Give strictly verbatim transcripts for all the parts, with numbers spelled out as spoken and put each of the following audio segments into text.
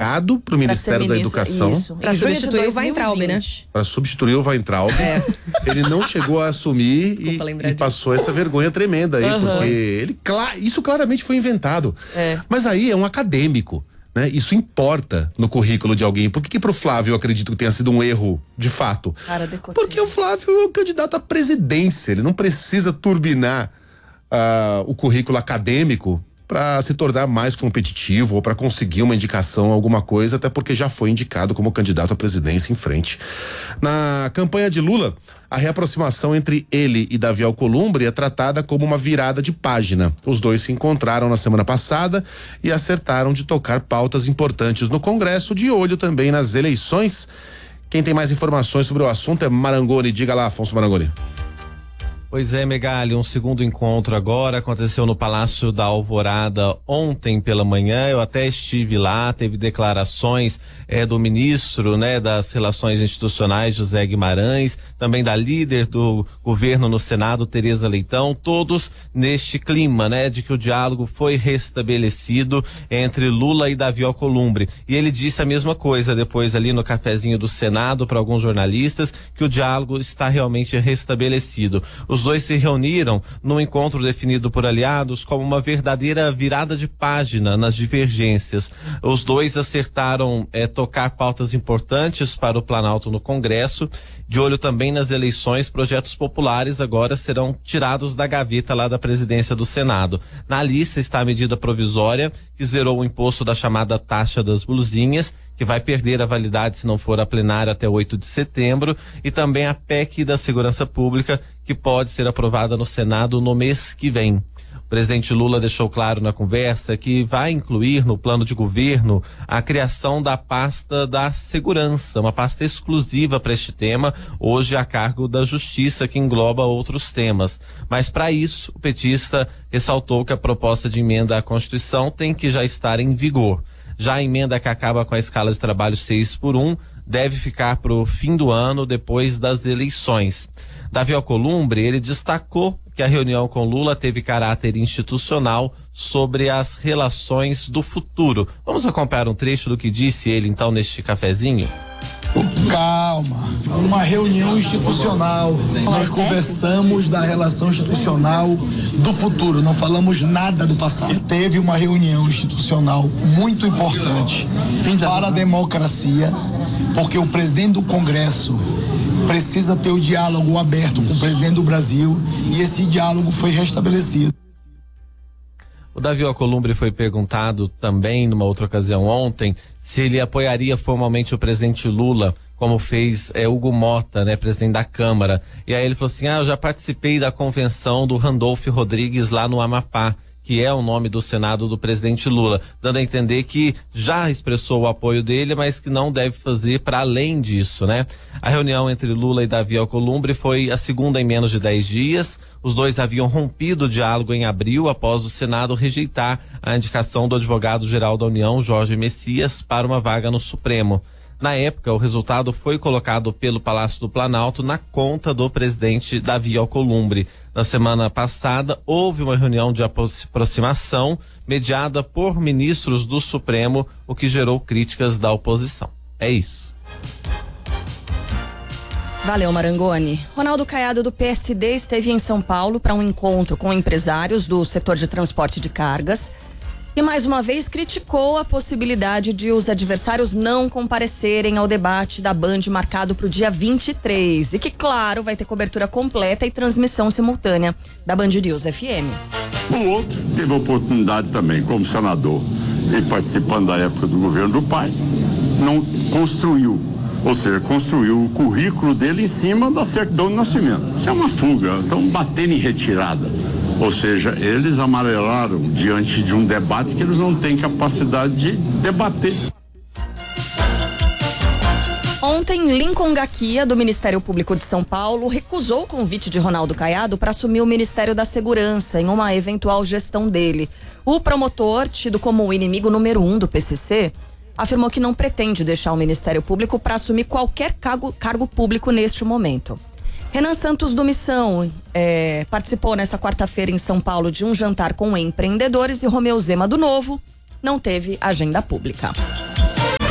indicado para o Ministério da Educação. Para substituir o Weintraub, né? Para substituir o Weintraub. É. Ele não chegou a assumir e, e passou essa vergonha tremenda aí, uhum. porque ele, isso claramente foi inventado. É. Mas aí é um acadêmico. Né? Isso importa no currículo de alguém. Por que, que pro Flávio eu acredito que tenha sido um erro de fato? Cara, porque o Flávio é o candidato à presidência, ele não precisa turbinar uh, o currículo acadêmico para se tornar mais competitivo ou para conseguir uma indicação, alguma coisa, até porque já foi indicado como candidato à presidência em frente. Na campanha de Lula, a reaproximação entre ele e Davi Alcolumbre é tratada como uma virada de página. Os dois se encontraram na semana passada e acertaram de tocar pautas importantes no Congresso, de olho também nas eleições. Quem tem mais informações sobre o assunto é Marangoni. Diga lá, Afonso Marangoni. Pois é, Megali, um segundo encontro agora aconteceu no Palácio da Alvorada ontem pela manhã. Eu até estive lá, teve declarações é, do ministro, né, das Relações Institucionais, José Guimarães, também da líder do governo no Senado, Tereza Leitão, todos neste clima, né, de que o diálogo foi restabelecido entre Lula e Davi Alcolumbre. E ele disse a mesma coisa depois ali no cafezinho do Senado para alguns jornalistas, que o diálogo está realmente restabelecido. Os dois se reuniram num encontro definido por aliados como uma verdadeira virada de página nas divergências. Os dois acertaram é, tocar pautas importantes para o Planalto no Congresso. De olho também nas eleições, projetos populares agora serão tirados da gaveta lá da presidência do Senado. Na lista está a medida provisória que zerou o imposto da chamada taxa das blusinhas, que vai perder a validade se não for a plenária até oito de setembro, e também a P E C da Segurança Pública, que pode ser aprovada no Senado no mês que vem. O presidente Lula deixou claro na conversa que vai incluir no plano de governo a criação da pasta da segurança, uma pasta exclusiva para este tema, hoje a cargo da Justiça, que engloba outros temas. Mas para isso, o petista ressaltou que a proposta de emenda à Constituição tem que já estar em vigor. Já a emenda que acaba com a escala de trabalho seis por um deve ficar para o fim do ano, depois das eleições. Davi Alcolumbre, ele destacou que a reunião com Lula teve caráter institucional sobre as relações do futuro. Vamos acompanhar um trecho do que disse ele então neste cafezinho? Calma, uma reunião institucional. Nós conversamos da relação institucional do futuro, não falamos nada do passado. Teve uma reunião institucional muito importante para a democracia, porque o presidente do Congresso precisa ter o diálogo aberto com o presidente do Brasil, e esse diálogo foi restabelecido. O Davi Alcolumbre foi perguntado também, numa outra ocasião ontem, se ele apoiaria formalmente o presidente Lula, como fez é, Hugo Mota, né, presidente da Câmara. E aí ele falou assim, ah, eu já participei da convenção do Randolfo Rodrigues lá no Amapá, que é o nome do Senado do presidente Lula, dando a entender que já expressou o apoio dele, mas que não deve fazer para além disso, né? A reunião entre Lula e Davi Alcolumbre foi a segunda em menos de dez dias. Os dois haviam rompido o diálogo em abril, após o Senado rejeitar a indicação do advogado-geral da União, Jorge Messias, para uma vaga no Supremo. Na época, o resultado foi colocado pelo Palácio do Planalto na conta do presidente Davi Alcolumbre. Na semana passada, houve uma reunião de aproximação mediada por ministros do Supremo, o que gerou críticas da oposição. É isso. Valeu, Marangoni. Ronaldo Caiado, do P S D, esteve em São Paulo para um encontro com empresários do setor de transporte de cargas e mais uma vez criticou a possibilidade de os adversários não comparecerem ao debate da Band marcado para o dia vinte e três e que, claro, vai ter cobertura completa e transmissão simultânea da Band News F M. O outro teve a oportunidade também, como senador e participando da época do governo do pai, não construiu, ou seja, construiu o currículo dele em cima da certidão de nascimento. Isso é uma fuga, estão batendo em retirada. Ou seja, eles amarelaram diante de um debate que eles não têm capacidade de debater. Ontem, Lincoln Gaquia, do Ministério Público de São Paulo, recusou o convite de Ronaldo Caiado para assumir o Ministério da Segurança em uma eventual gestão dele. O promotor, tido como o inimigo número um do P C C, afirmou que não pretende deixar o Ministério Público para assumir qualquer cargo, cargo público neste momento. Renan Santos do Missão é, participou nesta quarta-feira em São Paulo de um jantar com empreendedores e Romeu Zema do Novo não teve agenda pública.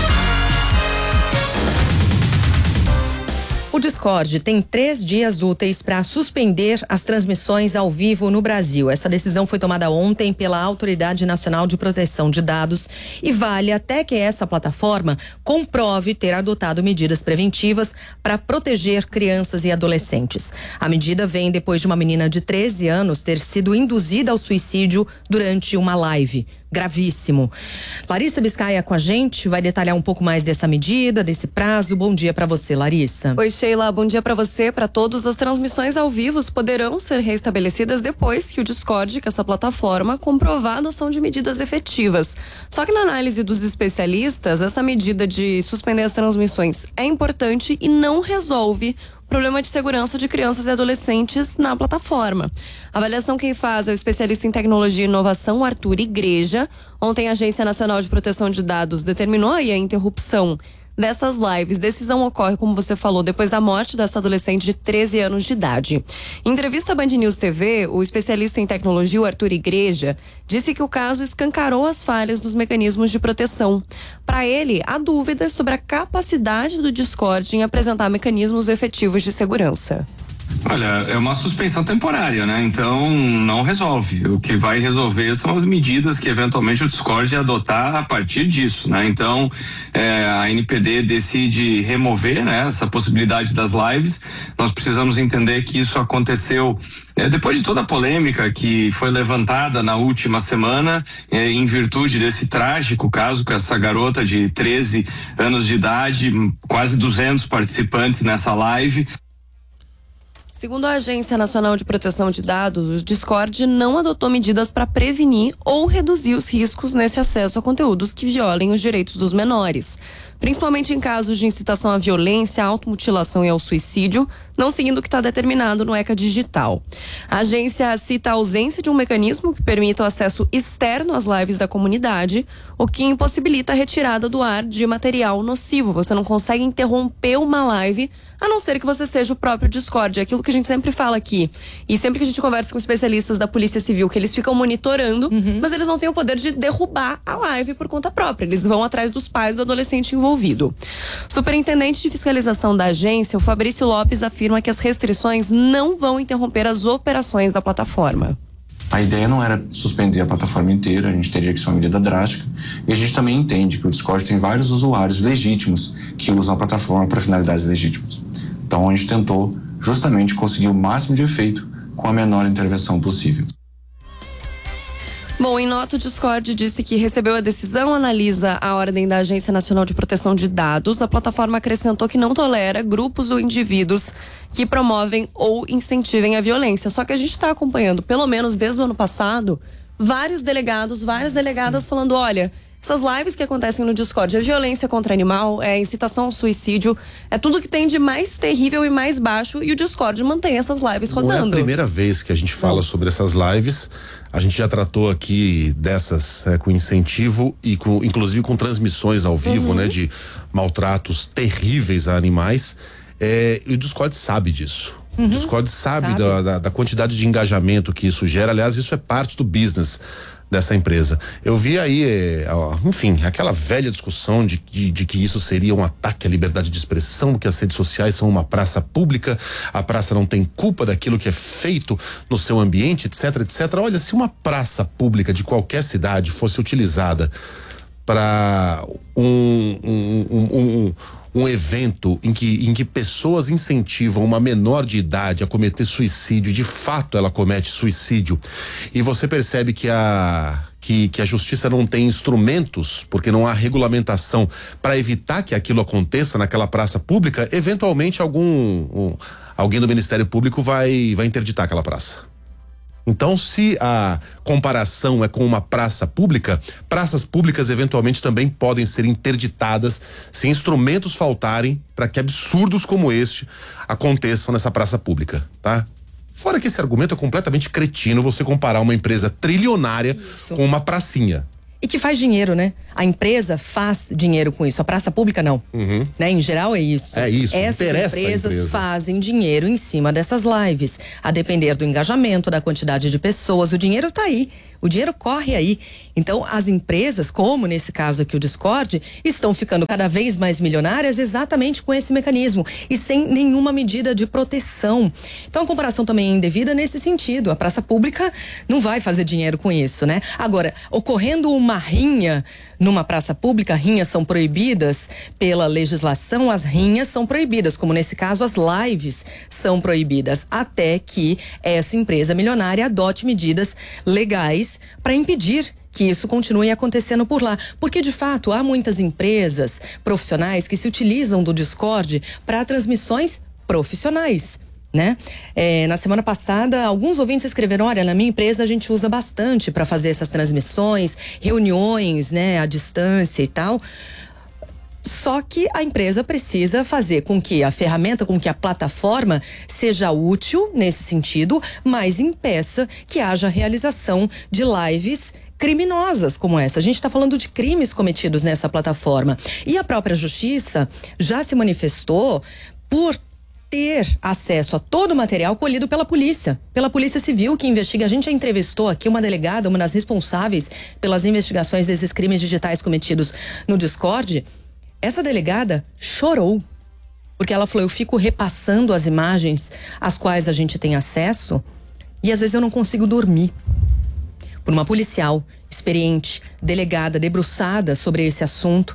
Discord tem três dias úteis para suspender as transmissões ao vivo no Brasil. Essa decisão foi tomada ontem pela Autoridade Nacional de Proteção de Dados e vale até que essa plataforma comprove ter adotado medidas preventivas para proteger crianças e adolescentes. A medida vem depois de uma menina de treze anos ter sido induzida ao suicídio durante uma live. Gravíssimo. Larissa Biscaia com a gente, vai detalhar um pouco mais dessa medida, desse prazo. Bom dia para você, Larissa. Oi, Sheila, bom dia para você, para todos. As transmissões ao vivo poderão ser restabelecidas depois que o Discord, que essa plataforma, comprovar a adoção de medidas efetivas. Só que na análise dos especialistas, essa medida de suspender as transmissões é importante e não resolve problema de segurança de crianças e adolescentes na plataforma. A avaliação quem faz é o especialista em tecnologia e inovação, Arthur Igreja. Ontem a Agência Nacional de Proteção de Dados determinou aí a interrupção dessas lives. Decisão ocorre, como você falou, depois da morte dessa adolescente de treze anos de idade. Em entrevista à Band News T V, o especialista em tecnologia, o Arthur Igreja, disse que o caso escancarou as falhas dos mecanismos de proteção. Para ele, há dúvidas sobre a capacidade do Discord em apresentar mecanismos efetivos de segurança. Olha, é uma suspensão temporária, né? Então não resolve. O que vai resolver são as medidas que eventualmente o Discord adotar a partir disso, né? Então é, a N P D decide remover, né, essa possibilidade das lives. Nós precisamos entender que isso aconteceu é, depois de toda a polêmica que foi levantada na última semana, é, em virtude desse trágico caso com essa garota de treze anos de idade, quase duzentos participantes nessa live. Segundo a Agência Nacional de Proteção de Dados, o Discord não adotou medidas para prevenir ou reduzir os riscos nesse acesso a conteúdos que violem os direitos dos menores, principalmente em casos de incitação à violência, à automutilação e ao suicídio, não seguindo o que está determinado no ECA Digital. A agência cita a ausência de um mecanismo que permita o acesso externo às lives da comunidade, o que impossibilita a retirada do ar de material nocivo. Você não consegue interromper uma live, a não ser que você seja o próprio Discord. É aquilo que a gente sempre fala aqui. E sempre que a gente conversa com especialistas da Polícia Civil, que eles ficam monitorando, uhum. mas eles não têm o poder de derrubar a live por conta própria. Eles vão atrás dos pais do adolescente envolvido. Superintendente de fiscalização da agência, o Fabrício Lopes, afirma que as restrições não vão interromper as operações da plataforma. A ideia não era suspender a plataforma inteira, a gente teria que ser uma medida drástica. E a gente também entende que o Discord tem vários usuários legítimos que usam a plataforma para finalidades legítimas. Então a gente tentou justamente conseguir o máximo de efeito com a menor intervenção possível. Bom, em nota, o Discord disse que recebeu a decisão, analisa a ordem da Agência Nacional de Proteção de Dados. A plataforma acrescentou que não tolera grupos ou indivíduos que promovem ou incentivem a violência. Só que a gente está acompanhando, pelo menos desde o ano passado, vários delegados, várias delegadas Sim. falando, olha, essas lives que acontecem no Discord é violência contra animal, é incitação ao suicídio, é tudo que tem de mais terrível e mais baixo, e o Discord mantém essas lives rodando. Não é a primeira vez que a gente fala Não. sobre essas lives. A gente já tratou aqui dessas é, com incentivo e com, inclusive com transmissões ao vivo, uhum. né, de maltratos terríveis a animais. É, e o Discord sabe disso. Uhum. O Discord sabe, sabe. Da, da, da quantidade de engajamento que isso gera. Aliás, isso é parte do business dessa empresa. Eu vi aí, é, enfim, aquela velha discussão de, de, de que isso seria um ataque à liberdade de expressão, que as redes sociais são uma praça pública, a praça não tem culpa daquilo que é feito no seu ambiente, etc, etcétera. Olha, se uma praça pública de qualquer cidade fosse utilizada para um, um, um, um um evento em que, em que pessoas incentivam uma menor de idade a cometer suicídio, de fato ela comete suicídio, e você percebe que a que, que a justiça não tem instrumentos, porque não há regulamentação para evitar que aquilo aconteça naquela praça pública, eventualmente algum um, alguém do Ministério Público vai vai interditar aquela praça. Então, se a comparação é com uma praça pública, praças públicas eventualmente também podem ser interditadas se instrumentos faltarem para que absurdos como este aconteçam nessa praça pública, tá? Fora que esse argumento é completamente cretino, você comparar uma empresa trilionária Isso. com uma pracinha. E que faz dinheiro, né? A empresa faz dinheiro com isso, a praça pública não. Uhum. Né? Em geral é isso. É isso, Essas interessa empresas a empresa. fazem dinheiro em cima dessas lives. A depender do engajamento, da quantidade de pessoas, o dinheiro tá aí. O dinheiro corre aí. Então, as empresas, como nesse caso aqui o Discord, estão ficando cada vez mais milionárias exatamente com esse mecanismo e sem nenhuma medida de proteção. Então, a comparação também é indevida nesse sentido. A praça pública não vai fazer dinheiro com isso, né? Agora, ocorrendo uma rinha numa praça pública, rinhas são proibidas pela legislação, as rinhas são proibidas, como nesse caso as lives são proibidas, até que essa empresa milionária adote medidas legais para impedir que isso continue acontecendo por lá. Porque, de fato, há muitas empresas profissionais que se utilizam do Discord para transmissões profissionais. Né? É, na semana passada, alguns ouvintes escreveram: olha, na minha empresa a gente usa bastante para fazer essas transmissões, reuniões, né, à distância e tal. Só que a empresa precisa fazer com que a ferramenta, com que a plataforma seja útil nesse sentido, mas impeça que haja realização de lives criminosas como essa. A gente está falando de crimes cometidos nessa plataforma. E a própria Justiça já se manifestou por ter acesso a todo o material colhido pela polícia, pela Polícia Civil que investiga. A gente já entrevistou aqui uma delegada, uma das responsáveis pelas investigações desses crimes digitais cometidos no Discord. Essa delegada chorou, porque ela falou: eu fico repassando as imagens às quais a gente tem acesso e às vezes eu não consigo dormir. Por uma policial experiente, delegada, debruçada sobre esse assunto.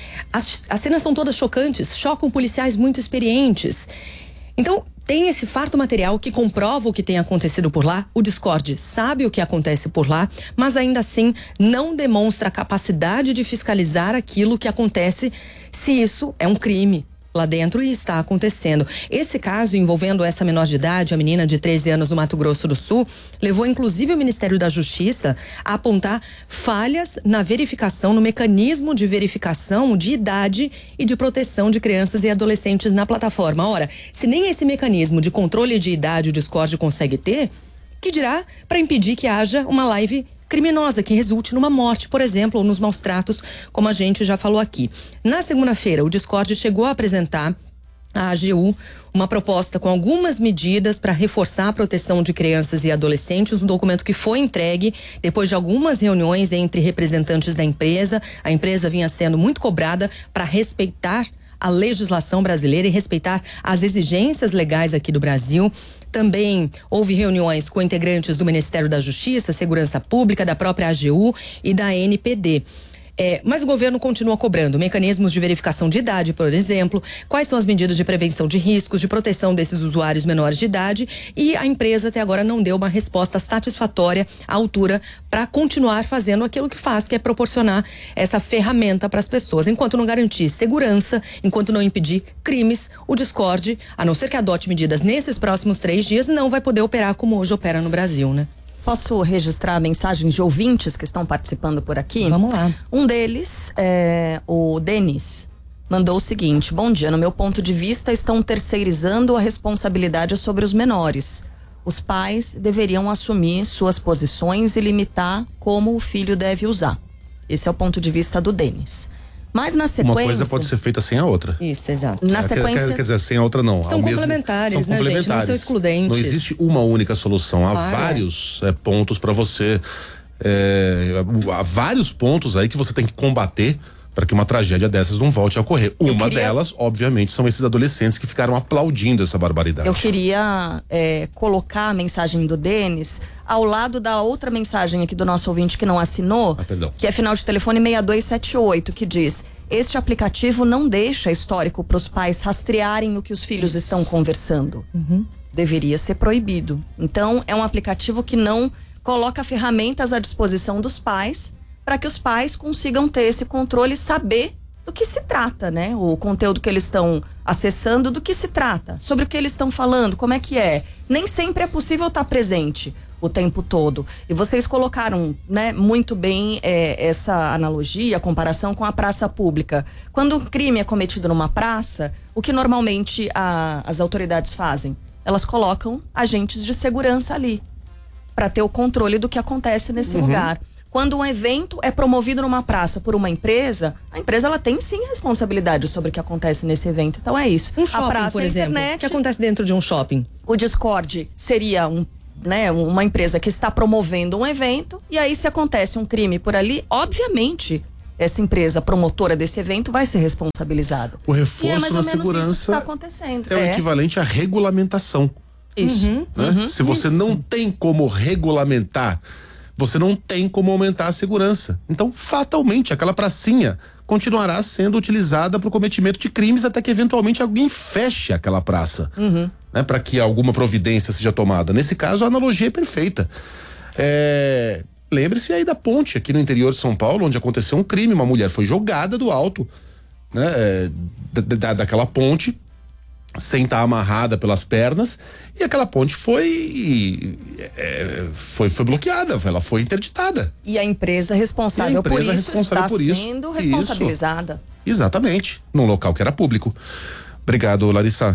As, as cenas são todas chocantes, chocam policiais muito experientes. Então, tem esse farto material que comprova o que tem acontecido por lá. O Discord sabe o que acontece por lá, mas ainda assim não demonstra a capacidade de fiscalizar aquilo que acontece, se isso é um crime lá dentro e está acontecendo. Esse caso envolvendo essa menor de idade, a menina de treze anos do Mato Grosso do Sul, levou inclusive o Ministério da Justiça a apontar falhas na verificação, no mecanismo de verificação de idade e de proteção de crianças e adolescentes na plataforma. Ora, se nem esse mecanismo de controle de idade o Discord consegue ter, que dirá para impedir que haja uma live criminosa que resulte numa morte, por exemplo, ou nos maus tratos, como a gente já falou aqui. Na segunda-feira, o Discord chegou a apresentar à A G U uma proposta com algumas medidas para reforçar a proteção de crianças e adolescentes, um documento que foi entregue depois de algumas reuniões entre representantes da empresa. A empresa vinha sendo muito cobrada para respeitar a legislação brasileira e respeitar as exigências legais aqui do Brasil. Também houve reuniões com integrantes do Ministério da Justiça, Segurança Pública, da própria A G U e da N P D. É, mas o governo continua cobrando mecanismos de verificação de idade, por exemplo, quais são as medidas de prevenção de riscos, de proteção desses usuários menores de idade, e a empresa até agora não deu uma resposta satisfatória à altura para continuar fazendo aquilo que faz, que é proporcionar essa ferramenta para as pessoas. Enquanto não garantir segurança, enquanto não impedir crimes, o Discord, a não ser que adote medidas nesses próximos três dias, não vai poder operar como hoje opera no Brasil, né? Posso registrar mensagens de ouvintes que estão participando por aqui? Vamos lá. Um deles, é, o Denis, mandou o seguinte: bom dia, no meu ponto de vista estão terceirizando a responsabilidade sobre os menores. Os pais deveriam assumir suas posições e limitar como o filho deve usar. Esse é o ponto de vista do Denis. Mas na sequência... Uma coisa pode ser feita sem a outra. Isso, exato. Na sequência... Quer, quer dizer, sem a outra não. São complementares, mesmo, são né, complementares. gente? Não são excludentes. Não existe uma única solução. Há Claro. vários é, pontos para você... É, há vários pontos aí que você tem que combater para que uma tragédia dessas não volte a ocorrer. Uma queria... delas, obviamente, são esses adolescentes que ficaram aplaudindo essa barbaridade. Eu queria é, colocar a mensagem do Denis ao lado da outra mensagem aqui do nosso ouvinte que não assinou, ah, perdão. que é final de telefone seis dois sete oito, que diz: este aplicativo não deixa histórico para os pais rastrearem o que os filhos Isso. estão conversando. Uhum. Deveria ser proibido. Então, é um aplicativo que não coloca ferramentas à disposição dos pais para que os pais consigam ter esse controle e saber do que se trata, né? O conteúdo que eles estão acessando, do que se trata, sobre o que eles estão falando, como é que é. Nem sempre é possível estar presente o tempo todo. E vocês colocaram, né, muito bem é, essa analogia, a comparação com a praça pública. Quando um crime é cometido numa praça, o que normalmente a, as autoridades fazem? Elas colocam agentes de segurança ali para ter o controle do que acontece nesse uhum. lugar. Quando um evento é promovido numa praça por uma empresa, a empresa ela tem sim responsabilidade sobre o que acontece nesse evento. Então é isso. Um shopping, a praça, por a exemplo, internet, o que acontece dentro de um shopping? O Discord seria um né, uma empresa que está promovendo um evento, e aí se acontece um crime por ali, obviamente essa empresa promotora desse evento vai ser responsabilizada. O reforço e é mais ou na menos segurança isso que tá acontecendo. é, é o equivalente à regulamentação. Isso. Né? Uhum, se você isso. não tem como regulamentar, você não tem como aumentar a segurança. Então, fatalmente, aquela pracinha continuará sendo utilizada para o cometimento de crimes até que eventualmente alguém feche aquela praça, uhum. né? Para que alguma providência seja tomada. Nesse caso, a analogia é perfeita. É... Lembre-se aí da ponte aqui no interior de São Paulo, onde aconteceu um crime, uma mulher foi jogada do alto, né? É, da, da, daquela ponte, sem estar amarrada pelas pernas, e aquela ponte foi, é, foi foi bloqueada, ela foi interditada. E a empresa responsável, a empresa por, isso responsável está por isso sendo responsabilizada. Isso. Exatamente, num local que era público. Obrigado, Larissa.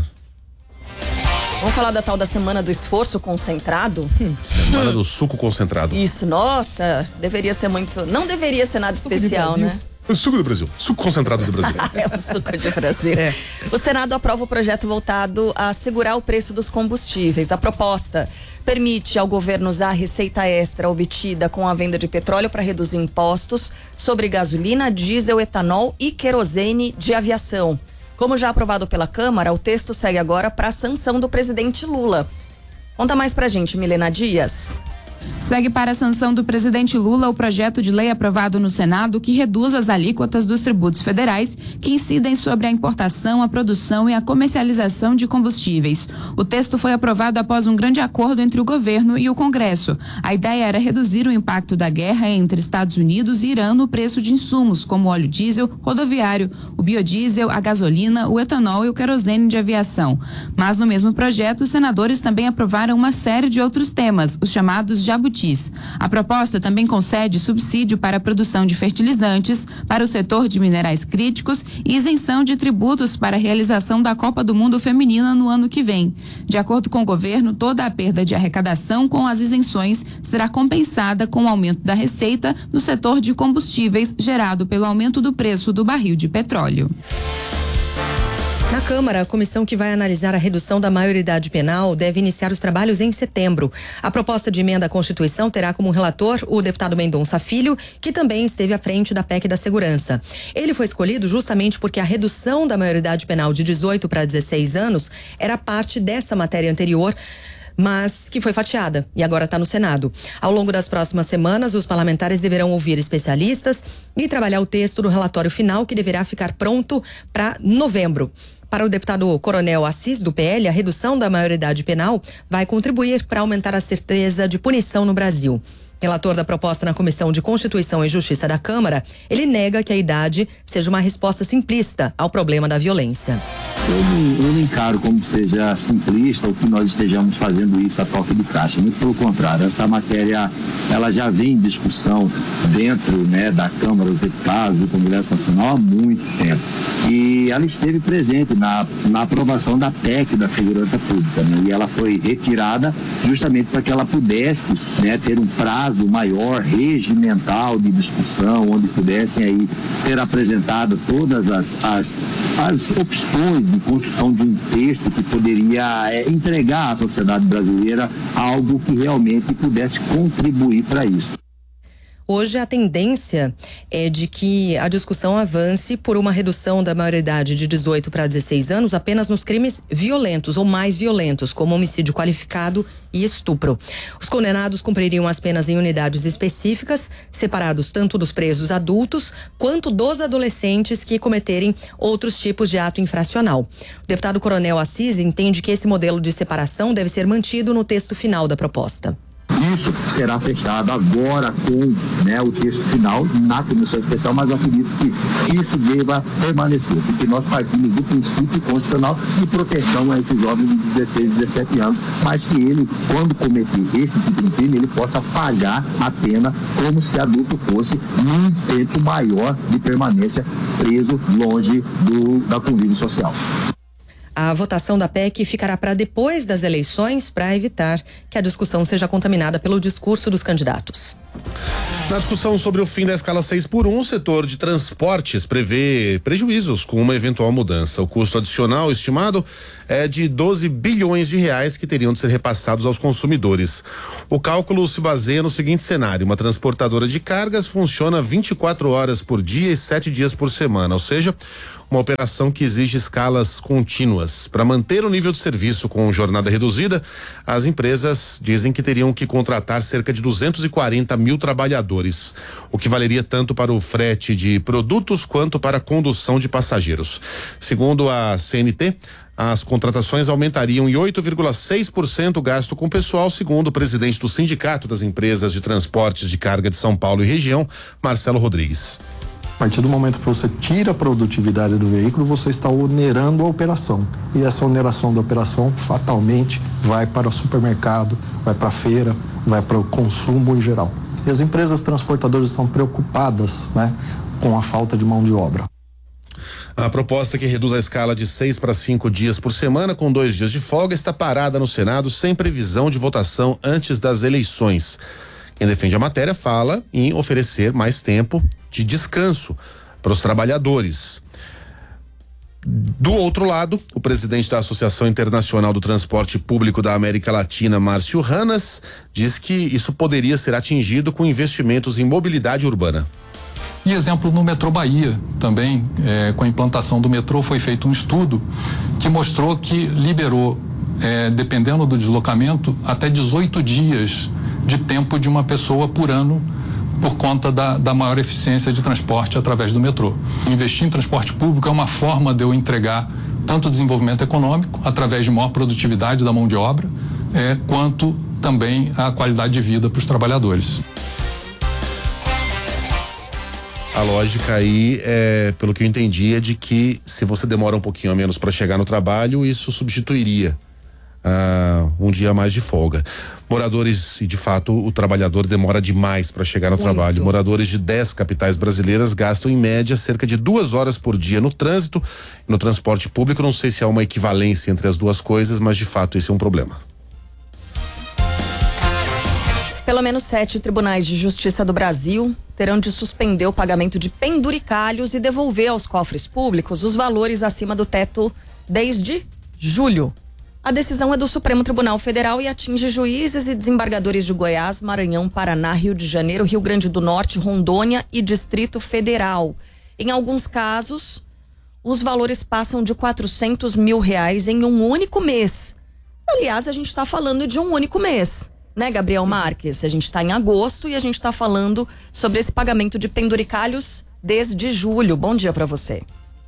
Vamos falar da tal da Semana do Esforço Concentrado? Hum. Semana do Suco Concentrado. Isso, nossa, deveria ser muito... Não deveria ser nada suco especial, né? O suco do Brasil, suco concentrado do Brasil. É o suco de Brasil. É. O Senado aprova o projeto voltado a segurar o preço dos combustíveis. A proposta permite ao governo usar a receita extra obtida com a venda de petróleo para reduzir impostos sobre gasolina, diesel, etanol e querosene de aviação. Como já aprovado pela Câmara, o texto segue agora para a sanção do presidente Lula. Conta mais pra gente, Milena Dias. Segue para a sanção do presidente Lula o projeto de lei aprovado no Senado que reduz as alíquotas dos tributos federais que incidem sobre a importação, a produção e a comercialização de combustíveis. O texto foi aprovado após um grande acordo entre o governo e o Congresso. A ideia era reduzir o impacto da guerra entre Estados Unidos e Irã no preço de insumos como óleo diesel, rodoviário, o biodiesel, a gasolina, o etanol e o querosene de aviação. Mas no mesmo projeto, os senadores também aprovaram uma série de outros temas, os chamados jabutis. A proposta também concede subsídio para a produção de fertilizantes, para o setor de minerais críticos e isenção de tributos para a realização da Copa do Mundo Feminina no ano que vem. De acordo com o governo, toda a perda de arrecadação com as isenções será compensada com o aumento da receita no setor de combustíveis gerado pelo aumento do preço do barril de petróleo. Na Câmara, a comissão que vai analisar a redução da maioridade penal deve iniciar os trabalhos em setembro. A proposta de emenda à Constituição terá como relator o deputado Mendonça Filho, que também esteve à frente da P E C da Segurança. Ele foi escolhido justamente porque a redução da maioridade penal de dezoito para dezesseis anos era parte dessa matéria anterior, mas que foi fatiada e agora está no Senado. Ao longo das próximas semanas, os parlamentares deverão ouvir especialistas e trabalhar o texto do relatório final, que deverá ficar pronto para novembro. Para o deputado Coronel Assis, do P L, a redução da maioridade penal vai contribuir para aumentar a certeza de punição no Brasil. Relator da proposta na Comissão de Constituição e Justiça da Câmara, ele nega que a idade seja uma resposta simplista ao problema da violência. Eu não, eu não encaro como seja simplista ou que nós estejamos fazendo isso a toque de caixa. Muito pelo contrário, essa matéria ela já vem em discussão dentro, né, da Câmara dos Deputados, do Congresso Nacional há muito tempo. E ela esteve presente na, na aprovação da P E C da Segurança Pública, né, e ela foi retirada justamente para que ela pudesse, né, ter um prazo maior, regimental de discussão, onde pudessem aí ser apresentadas todas as, as, as opções de construção de um texto que poderia é, entregar à sociedade brasileira algo que realmente pudesse contribuir para isso. Hoje a tendência é de que a discussão avance por uma redução da maioridade de dezoito para dezesseis anos apenas nos crimes violentos ou mais violentos, como homicídio qualificado e estupro. Os condenados cumpririam as penas em unidades específicas, separados tanto dos presos adultos quanto dos adolescentes que cometerem outros tipos de ato infracional. O deputado Coronel Assis entende que esse modelo de separação deve ser mantido no texto final da proposta. Isso será fechado agora com, né, o texto final na comissão especial, mas eu acredito que isso deva permanecer, porque nós partimos do princípio constitucional de proteção a esses jovens de dezesseis, dezessete anos, mas que ele, quando cometer esse tipo de crime, ele possa pagar a pena como se adulto fosse num tempo maior de permanência preso longe do, da convívio social. A votação da P E C ficará para depois das eleições para evitar que a discussão seja contaminada pelo discurso dos candidatos. Na discussão sobre o fim da escala seis por um, o setor de transportes prevê prejuízos com uma eventual mudança. O custo adicional estimado é de doze bilhões de reais que teriam de ser repassados aos consumidores. O cálculo se baseia no seguinte cenário: uma transportadora de cargas funciona vinte e quatro horas por dia e sete dias por semana, ou seja, uma operação que exige escalas contínuas. Para manter o nível de serviço com jornada reduzida, as empresas dizem que teriam que contratar cerca de duzentos e quarenta mil trabalhadores, o que valeria tanto para o frete de produtos quanto para a condução de passageiros. Segundo a C N T, as contratações aumentariam em oito vírgula seis por cento o gasto com pessoal, segundo o presidente do Sindicato das Empresas de Transportes de Carga de São Paulo e região, Marcelo Rodrigues. A partir do momento que você tira a produtividade do veículo, você está onerando a operação. E essa oneração da operação fatalmente vai para o supermercado, vai para a feira, vai para o consumo em geral. E as empresas transportadoras estão preocupadas, né, com a falta de mão de obra. A proposta que reduz a escala de seis para cinco dias por semana, com dois dias de folga, está parada no Senado sem previsão de votação antes das eleições. Quem defende a matéria fala em oferecer mais tempo de descanso para os trabalhadores. Do outro lado, o presidente da Associação Internacional do Transporte Público da América Latina, Márcio Ranas, diz que isso poderia ser atingido com investimentos em mobilidade urbana. E exemplo no metrô Bahia, também, é, com a implantação do metrô, foi feito um estudo que mostrou que liberou, é, dependendo do deslocamento, até dezoito dias de tempo de uma pessoa por ano, por conta da, da maior eficiência de transporte através do metrô. Investir em transporte público é uma forma de eu entregar tanto desenvolvimento econômico, através de maior produtividade da mão de obra, é, quanto também a qualidade de vida para os trabalhadores. A lógica aí, é, pelo que eu entendi, é de que se você demora um pouquinho a menos para chegar no trabalho, isso substituiria Uh, um dia a mais de folga. Moradores, e de fato o trabalhador demora demais para chegar no Muito. trabalho. Moradores de dez capitais brasileiras gastam em média cerca de duas horas por dia no trânsito e no transporte público. Não sei se há uma equivalência entre as duas coisas, mas de fato esse é um problema. Pelo menos sete tribunais de justiça do Brasil terão de suspender o pagamento de penduricalhos e devolver aos cofres públicos os valores acima do teto desde julho. A decisão é do Supremo Tribunal Federal e atinge juízes e desembargadores de Goiás, Maranhão, Paraná, Rio de Janeiro, Rio Grande do Norte, Rondônia e Distrito Federal. Em alguns casos, os valores passam de quatrocentos mil reais em um único mês. Aliás, a gente está falando de um único mês, né, Gabriel Marques? A gente está em agosto e a gente está falando sobre esse pagamento de penduricalhos desde julho. Bom dia para você.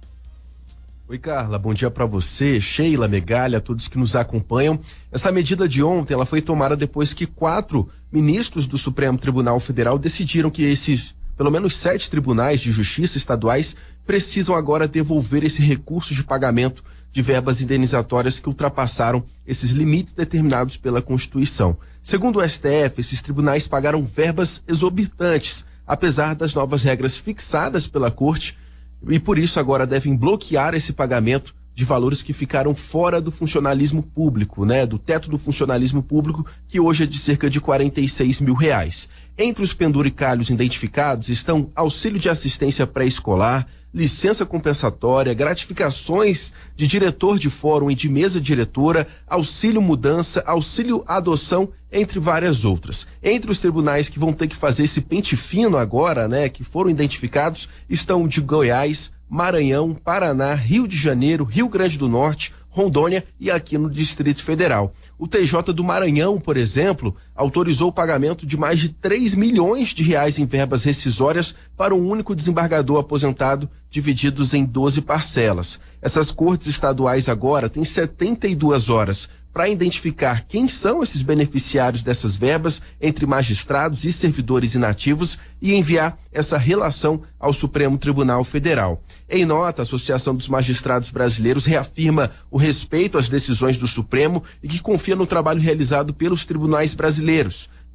Oi, Carla, bom dia para você, Sheila, Megalha, todos que nos acompanham. Essa medida de ontem, ela foi tomada depois que quatro ministros do Supremo Tribunal Federal decidiram que esses, pelo menos sete tribunais de justiça estaduais precisam agora devolver esse recurso de pagamento de verbas indenizatórias que ultrapassaram esses limites determinados pela Constituição. Segundo o S T F, esses tribunais pagaram verbas exorbitantes, apesar das novas regras fixadas pela Corte, e por isso agora devem bloquear esse pagamento de valores que ficaram fora do funcionalismo público, né? Do teto do funcionalismo público, que hoje é de cerca de quarenta e seis mil reais. Entre os penduricalhos identificados estão auxílio de assistência pré-escolar, licença compensatória, gratificações de diretor de fórum e de mesa diretora, auxílio mudança, auxílio adoção, entre várias outras. Entre os tribunais que vão ter que fazer esse pente fino agora, né, que foram identificados, estão o de Goiás, Maranhão, Paraná, Rio de Janeiro, Rio Grande do Norte, Rondônia e aqui no Distrito Federal. O T J do Maranhão, por exemplo, autorizou o pagamento de mais de três milhões de reais em verbas rescisórias para um único desembargador aposentado, divididos em doze parcelas. Essas cortes estaduais agora têm setenta e duas horas para identificar quem são esses beneficiários dessas verbas entre magistrados e servidores inativos e enviar essa relação ao Supremo Tribunal Federal. Em nota, a Associação dos Magistrados Brasileiros reafirma o respeito às decisões do Supremo e que confia no trabalho realizado pelos tribunais brasileiros.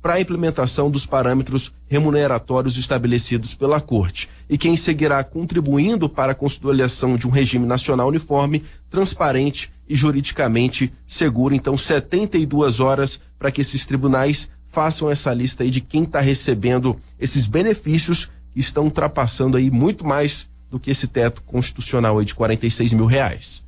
para a implementação dos parâmetros remuneratórios estabelecidos pela Corte. E quem seguirá contribuindo para a consolidação de um regime nacional uniforme, transparente e juridicamente seguro. Então, setenta e duas horas para que esses tribunais façam essa lista aí de quem está recebendo esses benefícios que estão ultrapassando aí muito mais do que esse teto constitucional aí de quarenta e seis mil reais.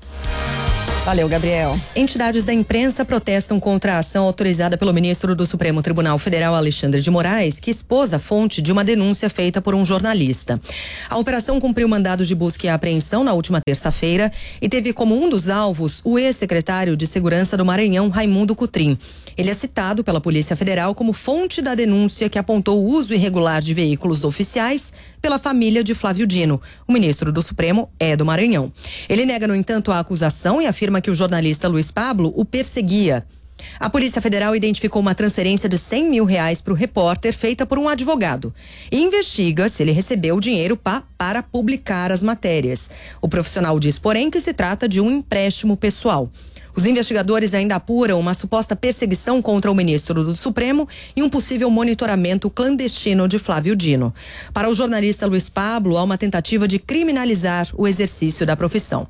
Valeu, Gabriel. Entidades da imprensa protestam contra a ação autorizada pelo ministro do Supremo Tribunal Federal, Alexandre de Moraes, que expôs a fonte de uma denúncia feita por um jornalista. A operação cumpriu mandado de busca e apreensão na última terça-feira e teve como um dos alvos o ex-secretário de Segurança do Maranhão, Raimundo Cotrim. Ele é citado pela Polícia Federal como fonte da denúncia que apontou o uso irregular de veículos oficiais pela família de Flávio Dino. O ministro do Supremo é do Maranhão. Ele nega, no entanto, a acusação e afirma que o jornalista Luiz Pablo o perseguia. A Polícia Federal identificou uma transferência de cem mil reais para o repórter feita por um advogado e investiga se ele recebeu o dinheiro pa, para publicar as matérias. O profissional diz, porém, que se trata de um empréstimo pessoal. Os investigadores ainda apuram uma suposta perseguição contra o ministro do Supremo e um possível monitoramento clandestino de Flávio Dino. Para o jornalista Luiz Pablo, há uma tentativa de criminalizar o exercício da profissão.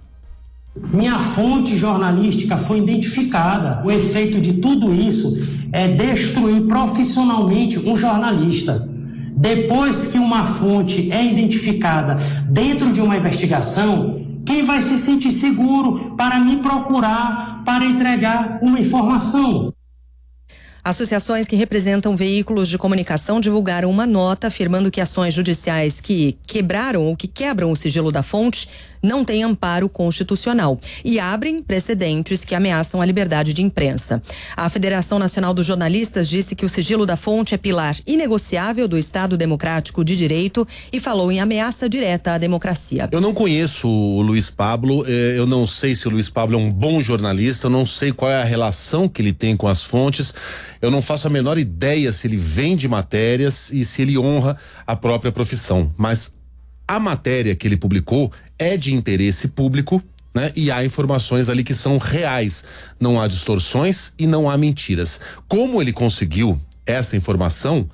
Minha fonte jornalística foi identificada. O efeito de tudo isso é destruir profissionalmente um jornalista. Depois que uma fonte é identificada dentro de uma investigação, quem vai se sentir seguro para me procurar, para entregar uma informação? Associações que representam veículos de comunicação divulgaram uma nota afirmando que ações judiciais que quebraram ou que quebram o sigilo da fonte não têm amparo constitucional e abrem precedentes que ameaçam a liberdade de imprensa. A Federação Nacional dos Jornalistas disse que o sigilo da fonte é pilar inegociável do Estado Democrático de Direito e falou em ameaça direta à democracia. Eu não conheço o Luiz Pablo, eu não sei se o Luiz Pablo é um bom jornalista, eu não sei qual é a relação que ele tem com as fontes, eu não faço a menor ideia se ele vende matérias e se ele honra a própria profissão, mas a matéria que ele publicou é de interesse público, né? E há informações ali que são reais. Não há distorções e não há mentiras. Como ele conseguiu essa informação,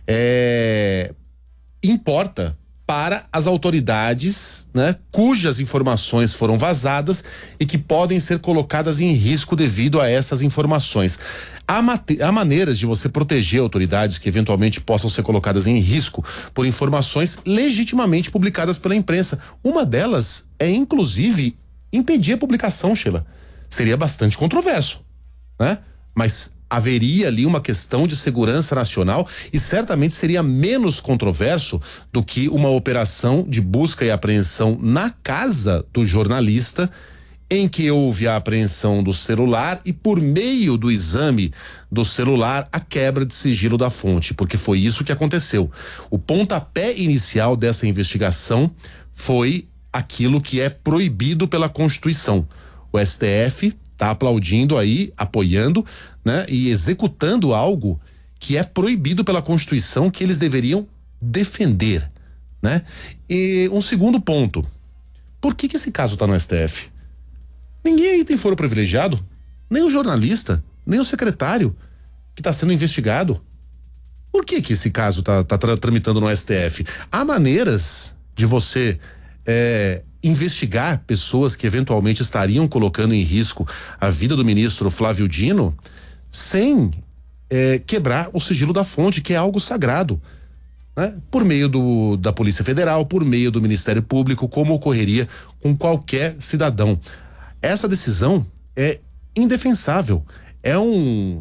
é, importa para as autoridades, né? Cujas informações foram vazadas e que podem ser colocadas em risco devido a essas informações. Há, mate, há maneiras de você proteger autoridades que eventualmente possam ser colocadas em risco por informações legitimamente publicadas pela imprensa. Uma delas é, inclusive, impedir a publicação, Sheila. Seria bastante controverso, né? Mas haveria ali uma questão de segurança nacional e certamente seria menos controverso do que uma operação de busca e apreensão na casa do jornalista, em que houve a apreensão do celular e, por meio do exame do celular, a quebra de sigilo da fonte, porque foi isso que aconteceu. O pontapé inicial dessa investigação foi aquilo que é proibido pela Constituição. O S T F está aplaudindo aí, apoiando, né, e executando algo que é proibido pela Constituição, que eles deveriam defender, né? E um segundo ponto: por que que esse caso está no S T F? Ninguém aí tem foro privilegiado, nem o jornalista, nem o secretário que está sendo investigado. Por que que esse caso está tá tra tramitando no S T F? Há maneiras de você é, investigar pessoas que eventualmente estariam colocando em risco a vida do ministro Flávio Dino sem é, quebrar o sigilo da fonte, que é algo sagrado, né? Por meio do, da Polícia Federal, por meio do Ministério Público, como ocorreria com qualquer cidadão. Essa decisão é indefensável. É um.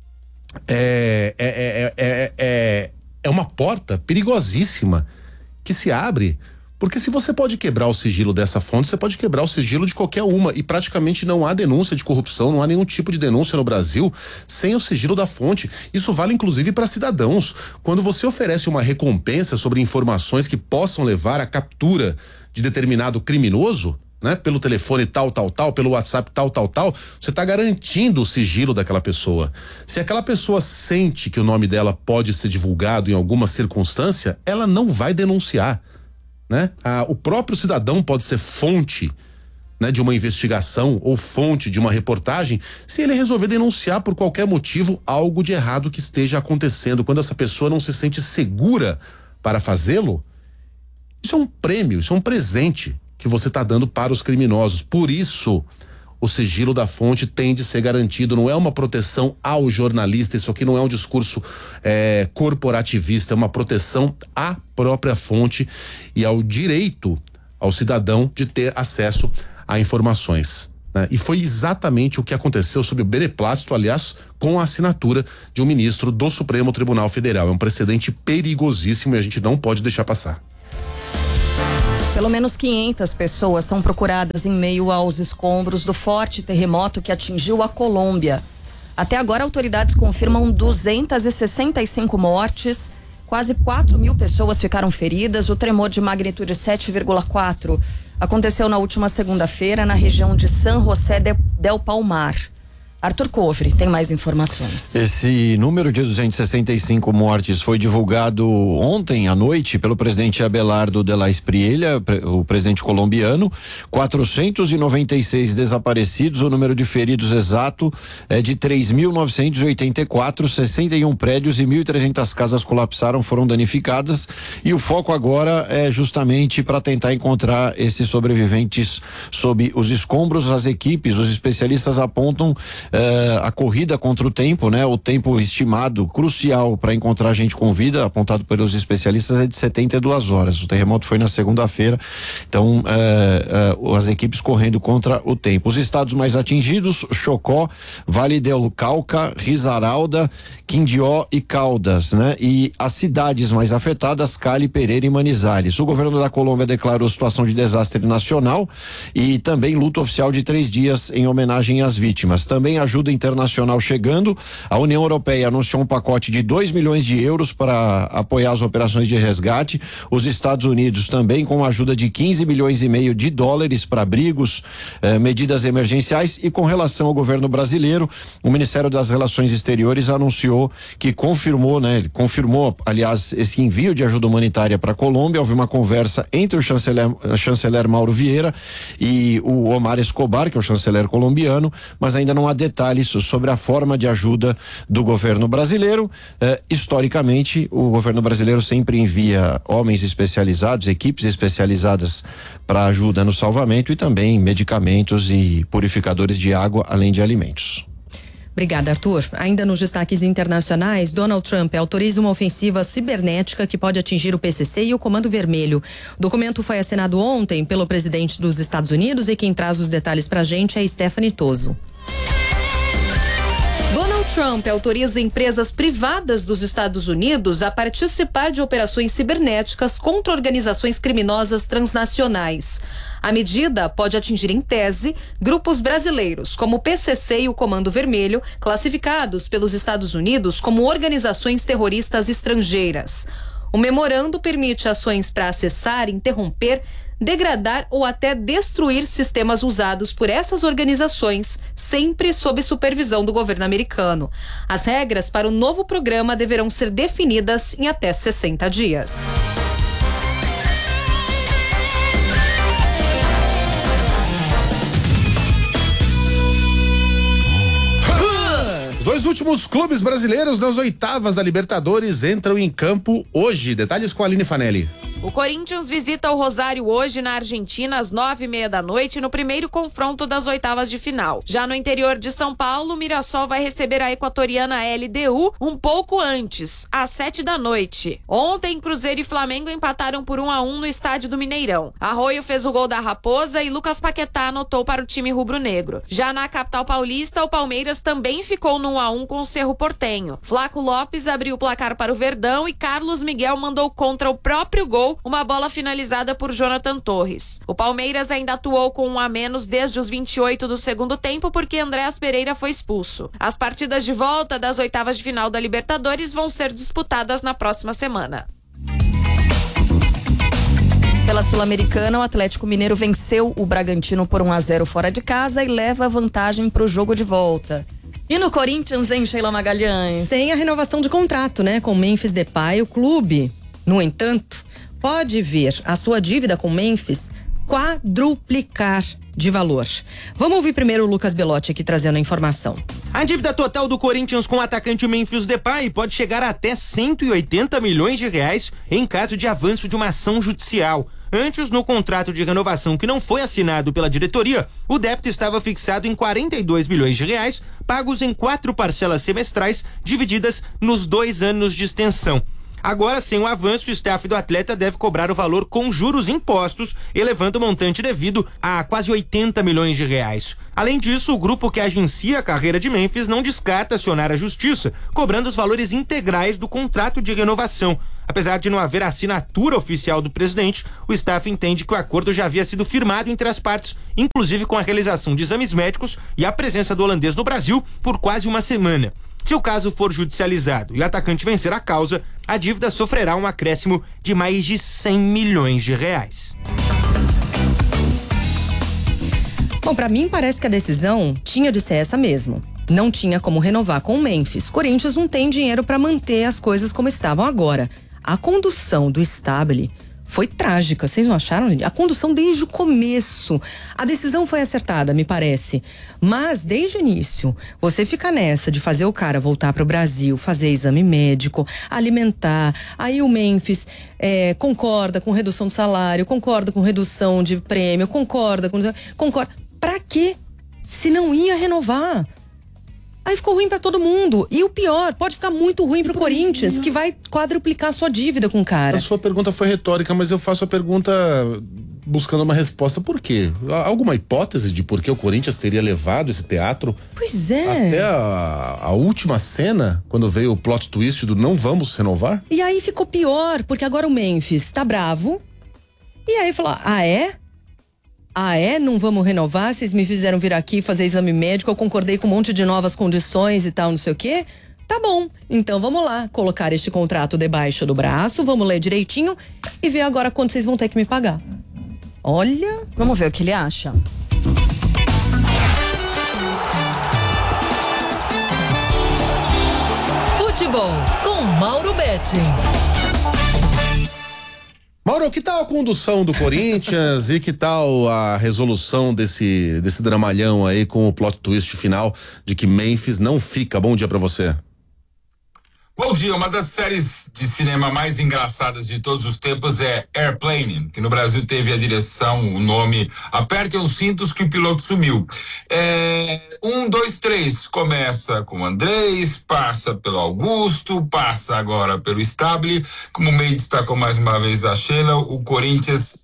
É, é, é, é, é, é uma porta perigosíssima que se abre, porque se você pode quebrar o sigilo dessa fonte, você pode quebrar o sigilo de qualquer uma, e praticamente não há denúncia de corrupção, não há nenhum tipo de denúncia no Brasil sem o sigilo da fonte. Isso vale inclusive para cidadãos. Quando você oferece uma recompensa sobre informações que possam levar à captura de determinado criminoso, né, pelo telefone tal, tal, tal, pelo WhatsApp tal, tal, tal, você está garantindo o sigilo daquela pessoa. Se aquela pessoa sente que o nome dela pode ser divulgado em alguma circunstância, ela não vai denunciar, né? Ah, o próprio cidadão pode ser fonte, né, de uma investigação ou fonte de uma reportagem, se ele resolver denunciar por qualquer motivo algo de errado que esteja acontecendo, quando essa pessoa não se sente segura para fazê-lo. Isso é um prêmio, isso é um presente que você está dando para os criminosos. Por isso, o sigilo da fonte tem de ser garantido. Não é uma proteção ao jornalista, isso aqui não é um discurso é, corporativista, é uma proteção à própria fonte e ao direito ao cidadão de ter acesso a informações. Né? E foi exatamente o que aconteceu sob o beneplácito, aliás, com a assinatura de um ministro do Supremo Tribunal Federal. É um precedente perigosíssimo e a gente não pode deixar passar. Pelo menos quinhentas pessoas são procuradas em meio aos escombros do forte terremoto que atingiu a Colômbia. Até agora, autoridades confirmam duzentas e sessenta e cinco mortes, quase quatro mil pessoas ficaram feridas. O tremor de magnitude sete vírgula quatro aconteceu na última segunda-feira na região de San José de, del Palmar. Arthur Covre tem mais informações. Esse número de duzentas e sessenta e cinco mortes foi divulgado ontem à noite pelo presidente Abelardo de la Espriella, o presidente colombiano. quatrocentos e noventa e seis desaparecidos, o número de feridos exato é de três mil novecentos e oitenta e quatro, sessenta e um prédios e mil e trezentas casas colapsaram, foram danificadas, e o foco agora é justamente para tentar encontrar esses sobreviventes sob os escombros. As equipes, os especialistas apontam Uh, a corrida contra o tempo, né? O tempo estimado crucial para encontrar gente com vida, apontado pelos especialistas, é de setenta e duas horas. O terremoto foi na segunda-feira, então uh, uh, as equipes correndo contra o tempo. Os estados mais atingidos: Chocó, Vale del Cauca, Risaralda, Quindió e Caldas, né? E as cidades mais afetadas: Cali, Pereira e Manizales. O governo da Colômbia declarou situação de desastre nacional e também luto oficial de três dias em homenagem às vítimas. Também ajuda internacional chegando. A União Europeia anunciou um pacote de dois milhões de euros para apoiar as operações de resgate. Os Estados Unidos também com ajuda de quinze milhões e meio de dólares para abrigos, eh, medidas emergenciais. E com relação ao governo brasileiro, o Ministério das Relações Exteriores anunciou que confirmou, né? Confirmou, aliás, esse envio de ajuda humanitária para a Colômbia. Houve uma conversa entre o chanceler, chanceler Mauro Vieira e o Omar Escobar, que é o chanceler colombiano, mas ainda não há detalhes sobre a forma de ajuda do governo brasileiro. Eh, historicamente, o governo brasileiro sempre envia homens especializados, equipes especializadas para ajuda no salvamento e também medicamentos e purificadores de água, além de alimentos. Obrigada, Arthur. Ainda nos destaques internacionais, Donald Trump autoriza uma ofensiva cibernética que pode atingir o P C C e o Comando Vermelho. O documento foi assinado ontem pelo presidente dos Estados Unidos e quem traz os detalhes pra gente é Stephanie Toso. Donald Trump autoriza empresas privadas dos Estados Unidos a participar de operações cibernéticas contra organizações criminosas transnacionais. A medida pode atingir, em tese, grupos brasileiros, como o P C C e o Comando Vermelho, classificados pelos Estados Unidos como organizações terroristas estrangeiras. O memorando permite ações para acessar, interromper, degradar ou até destruir sistemas usados por essas organizações, sempre sob supervisão do governo americano. As regras para o novo programa deverão ser definidas em até sessenta dias. Os dois últimos clubes brasileiros nas oitavas da Libertadores entram em campo hoje. Detalhes com a Aline Fanelli. O Corinthians visita o Rosário hoje na Argentina às nove e meia da noite no primeiro confronto das oitavas de final. Já no interior de São Paulo, o Mirassol vai receber a equatoriana L D U um pouco antes, às sete da noite. Ontem, Cruzeiro e Flamengo empataram por um a um no estádio do Mineirão. Arroio fez o gol da Raposa e Lucas Paquetá anotou para o time rubro-negro. Já na capital paulista, o Palmeiras também ficou no um a um com o Cerro Portenho. Flaco Lopes abriu o placar para o Verdão e Carlos Miguel mandou contra o próprio gol uma bola finalizada por Jonathan Torres. O Palmeiras ainda atuou com um a menos desde os vinte e oito do segundo tempo porque Andréas Pereira foi expulso. As partidas de volta das oitavas de final da Libertadores vão ser disputadas na próxima semana. Pela Sul-Americana, o Atlético Mineiro venceu o Bragantino por um a zero fora de casa e leva vantagem para o jogo de volta. E no Corinthians, hein, Sheila Magalhães? Sem a renovação de contrato, né, com Memphis Depay, o clube, no entanto, pode ver a sua dívida com Memphis quadruplicar de valor. Vamos ouvir primeiro o Lucas Belotti aqui trazendo a informação. A dívida total do Corinthians com o atacante Memphis Depay pode chegar a até cento e oitenta milhões de reais em caso de avanço de uma ação judicial. Antes, no contrato de renovação que não foi assinado pela diretoria, o débito estava fixado em quarenta e dois milhões de reais, pagos em quatro parcelas semestrais, divididas nos dois anos de extensão. Agora, sem o avanço, o staff do atleta deve cobrar o valor com juros impostos, elevando o montante devido a quase oitenta milhões de reais. Além disso, o grupo que agencia a carreira de Memphis não descarta acionar a justiça, cobrando os valores integrais do contrato de renovação. Apesar de não haver assinatura oficial do presidente, o staff entende que o acordo já havia sido firmado entre as partes, inclusive com a realização de exames médicos e a presença do holandês no Brasil por quase uma semana. Se o caso for judicializado e o atacante vencer a causa, a dívida sofrerá um acréscimo de mais de cem milhões de reais. Bom, pra mim parece que a decisão tinha de ser essa mesmo. Não tinha como renovar com o Memphis. Corinthians não tem dinheiro para manter as coisas como estavam agora. A condução do Stabile foi trágica, vocês não acharam? A condução desde o começo. A decisão foi acertada, me parece. Mas, desde o início, você fica nessa de fazer o cara voltar para o Brasil, fazer exame médico, alimentar. Aí o Memphis é, concorda com redução do salário, concorda com redução de prêmio, concorda com... Concorda. Pra quê? Se não ia renovar. Aí ficou ruim pra todo mundo. E o pior, pode ficar muito ruim pro Corinthians, que vai quadruplicar sua dívida com o cara. A sua pergunta foi retórica, mas eu faço a pergunta buscando uma resposta. Por quê? Alguma hipótese de por que o Corinthians teria levado esse teatro? Pois é. Até a, a última cena, quando veio o plot twist do não vamos renovar? E aí ficou pior, porque agora o Memphis tá bravo. E aí falou, ah é? Ah, é? Não vamos renovar? Vocês me fizeram vir aqui fazer exame médico, eu concordei com um monte de novas condições e tal, não sei o quê. Tá bom, então vamos lá, colocar este contrato debaixo do braço, vamos ler direitinho e ver agora quanto vocês vão ter que me pagar. Olha... Vamos ver o que ele acha. Futebol com Mauro Betting. Mauro, que tal a condução do Corinthians e que tal a resolução desse, desse dramalhão aí com o plot twist final de que Memphis não fica? Bom dia pra você. Bom dia, uma das séries de cinema mais engraçadas de todos os tempos é Airplane, que no Brasil teve a direção, o nome Apertem os Cintos que o piloto sumiu. É, um, dois, três, começa com o Andrés, passa pelo Augusto, passa agora pelo Stabile, como o meio destacou mais uma vez a Sheila, o Corinthians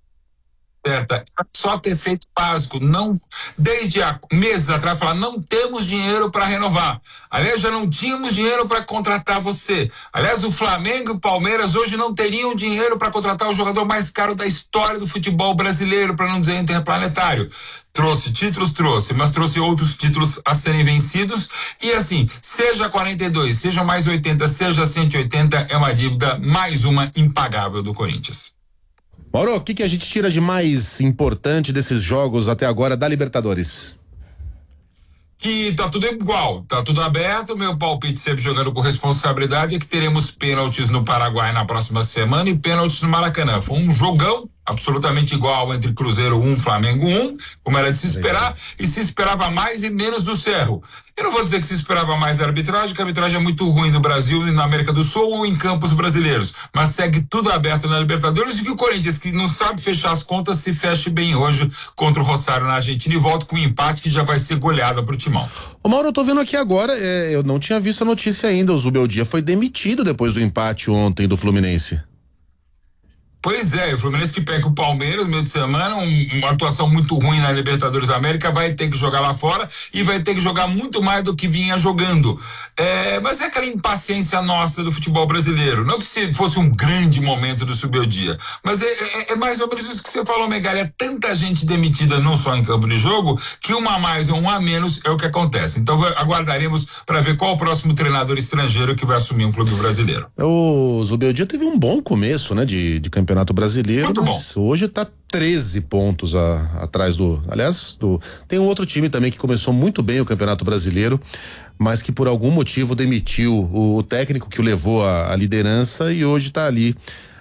só ter feito básico, não, desde há meses atrás, falar, não temos dinheiro para renovar. Aliás, já não tínhamos dinheiro para contratar você. Aliás, o Flamengo e o Palmeiras hoje não teriam dinheiro para contratar o jogador mais caro da história do futebol brasileiro, para não dizer interplanetário. Trouxe títulos, trouxe, mas trouxe outros títulos a serem vencidos. E assim, seja quarenta e dois, seja mais oitenta, seja cento e oitenta, é uma dívida, mais uma impagável do Corinthians. Mauro, o que, que a gente tira de mais importante desses jogos até agora da Libertadores? Que tá tudo igual, tá tudo aberto, meu palpite sempre jogando com responsabilidade é que teremos pênaltis no Paraguai na próxima semana e pênaltis no Maracanã. Foi um jogão absolutamente igual entre Cruzeiro um, Flamengo um, como era de se esperar, e se esperava mais e menos do Cerro. Eu não vou dizer que se esperava mais da arbitragem, que a arbitragem é muito ruim no Brasil e na América do Sul ou em campos brasileiros, mas segue tudo aberto na Libertadores e que o Corinthians, que não sabe fechar as contas, se feche bem hoje contra o Rosário na Argentina e volta com um empate que já vai ser goleada pro Timão. Ô Mauro, eu tô vendo aqui agora, é, eu não tinha visto a notícia ainda, o Zubeldia foi demitido depois do empate ontem do Fluminense. Pois é, o Fluminense que pega o Palmeiras no meio de semana, um, uma atuação muito ruim na Libertadores da América, vai ter que jogar lá fora e vai ter que jogar muito mais do que vinha jogando. É, mas é aquela impaciência nossa do futebol brasileiro. Não que se fosse um grande momento do Zubeldia, mas é, é, é mais ou menos isso que você falou, Megali. É tanta gente demitida não só em campo de jogo, que uma a mais ou um a menos é o que acontece. Então aguardaremos para ver qual o próximo treinador estrangeiro que vai assumir um clube brasileiro. O Zubeldia teve um bom começo, né, de, de campeonato Campeonato Brasileiro, muito mas bom. Hoje tá treze pontos a, atrás do, aliás, do, tem um outro time também que começou muito bem o Campeonato Brasileiro, mas que por algum motivo demitiu o, o técnico que o levou à liderança e hoje tá ali